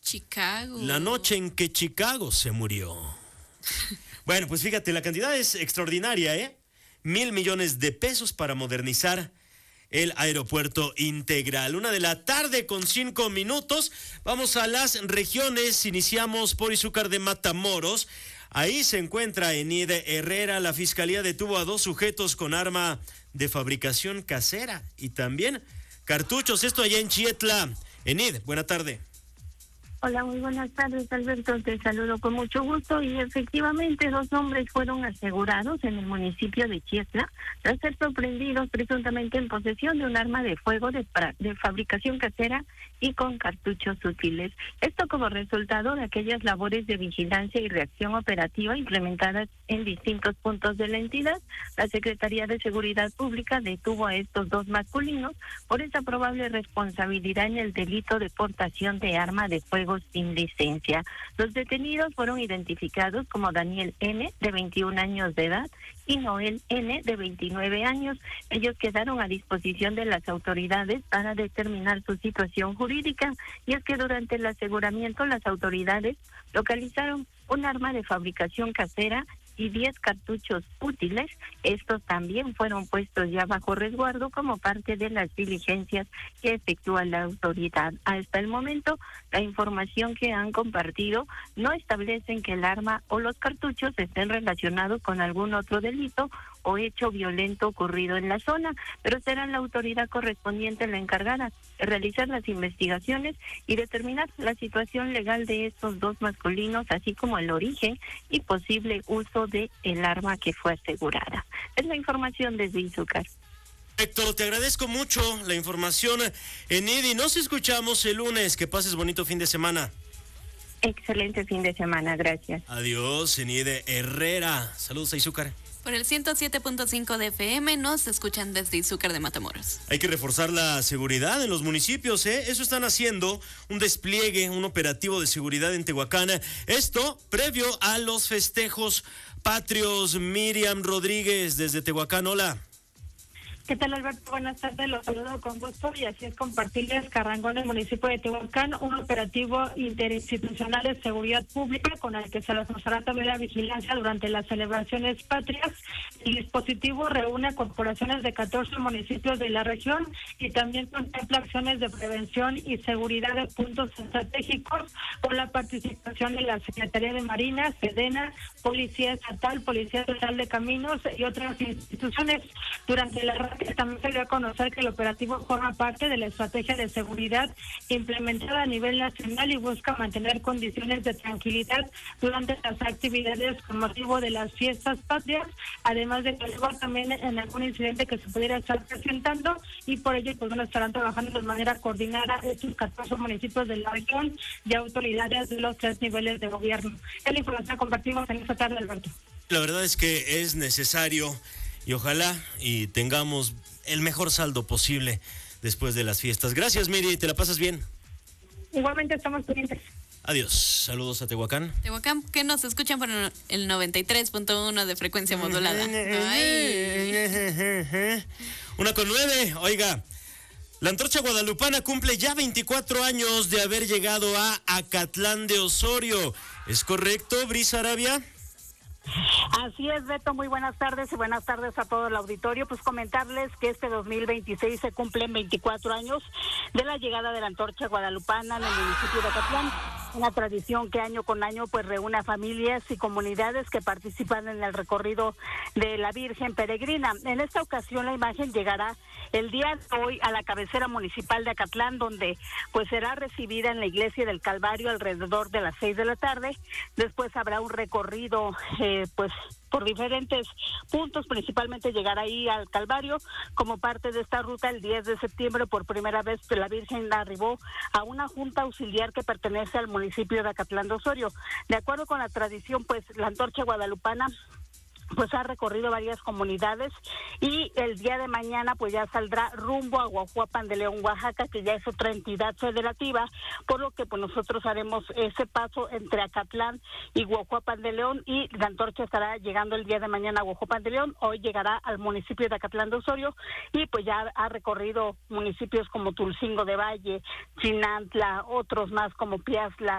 Chicago. La noche en que Chicago se murió. Bueno, pues fíjate, la cantidad es extraordinaria, ¿eh? 1,000 millones de pesos para modernizar el aeropuerto integral. 1:00 con 5 minutos. Vamos a las regiones. Iniciamos por Izúcar de Matamoros. Ahí se encuentra Enid Herrera. La fiscalía detuvo a 2 sujetos con arma de fabricación casera y también cartuchos. Esto allá en Chietla. Enid, buena tarde. Hola, muy buenas tardes, Alberto. Te saludo con mucho gusto. Y efectivamente, 2 hombres fueron asegurados en el municipio de Chietla tras ser sorprendidos presuntamente en posesión de un arma de fuego de fabricación casera y con cartuchos útiles. Esto como resultado de aquellas labores de vigilancia y reacción operativa implementadas en distintos puntos de la entidad. La Secretaría de Seguridad Pública detuvo a estos 2 masculinos por esa probable responsabilidad en el delito de portación de arma de fuego sin licencia. Los detenidos fueron identificados como Daniel N., de 21 años de edad, y Noel N., de 29 años. Ellos quedaron a disposición de las autoridades para determinar su situación jurídica, y es que durante el aseguramiento las autoridades localizaron un arma de fabricación casera y 10 cartuchos útiles. Estos también fueron puestos ya bajo resguardo como parte de las diligencias que efectúa la autoridad. Hasta el momento, la información que han compartido no establecen que el arma o los cartuchos estén relacionados con algún otro delito o hecho violento ocurrido en la zona, pero será la autoridad correspondiente la encargada de realizar las investigaciones y determinar la situación legal de estos 2 masculinos, así como el origen y posible uso de el arma que fue asegurada. Es la información desde Izúcar. Héctor, te agradezco mucho la información, Enid, y nos escuchamos el lunes. Que pases bonito fin de semana. Excelente fin de semana, gracias. Adiós, Enid Herrera. Saludos a Izúcar. Por el 107.5 de FM nos escuchan desde Izúcar de Matamoros. Hay que reforzar la seguridad en los municipios, ¿eh? Eso están haciendo, un despliegue, un operativo de seguridad en Tehuacán. Esto previo a los festejos patrios. Miriam Rodríguez desde Tehuacán, hola. ¿Qué tal, Alberto? Buenas tardes, los saludo con gusto y así es compartirles que arrancó en el municipio de Tehuacán un operativo interinstitucional de seguridad pública con el que se reforzará también la vigilancia durante las celebraciones patrias. El dispositivo reúne corporaciones de 14 municipios de la región y también contempla acciones de prevención y seguridad de puntos estratégicos con la participación de la Secretaría de Marina, Sedena, Policía Estatal, Policía Estatal de Caminos y otras instituciones. Durante la también se dio a conocer que el operativo forma parte de la estrategia de seguridad implementada a nivel nacional y busca mantener condiciones de tranquilidad durante las actividades con motivo de las fiestas patrias, además de que luego también en algún incidente que se pudiera estar presentando, y por ello pues bueno, estarán trabajando de manera coordinada estos 14 municipios de la región y autoridades de los 3 niveles de gobierno. Es la información que compartimos en esta tarde, Alberto. La verdad es que es necesario y ojalá y tengamos el mejor saldo posible después de las fiestas. Gracias, Miri, te la pasas bien. Igualmente estamos pendientes. Adiós, saludos a Tehuacán. Tehuacán, que nos escuchan por el 93.1 de frecuencia modulada. Ay. 1:09, oiga. La Antorcha Guadalupana cumple ya 24 años de haber llegado a Acatlán de Osorio. ¿Es correcto, Brisa Arabia? Así es, Beto, muy buenas tardes y buenas tardes a todo el auditorio. Pues comentarles que este 2026 se cumplen 24 años de la llegada de la Antorcha Guadalupana en el municipio de Acatlán. Una tradición que año con año pues reúne a familias y comunidades que participan en el recorrido de la Virgen Peregrina. En esta ocasión la imagen llegará el día de hoy a la cabecera municipal de Acatlán, donde pues será recibida en la iglesia del Calvario alrededor de las 6 de la tarde. Después habrá un recorrido pues por diferentes puntos, principalmente llegar ahí al Calvario. Como parte de esta ruta, el 10 de septiembre, por primera vez, la Virgen arribó a una junta auxiliar que pertenece al municipio de Acatlán de Osorio. De acuerdo con la tradición, pues la Antorcha Guadalupana pues ha recorrido varias comunidades y el día de mañana pues ya saldrá rumbo a Guajuapan de León, Oaxaca, que ya es otra entidad federativa, por lo que pues nosotros haremos ese paso entre Acatlán y Guajuapan de León, y la antorcha estará llegando el día de mañana a Guajuapan de León. Hoy llegará al municipio de Acatlán de Osorio y pues ya ha recorrido municipios como Tulcingo de Valle, Chinantla, otros más como Piazla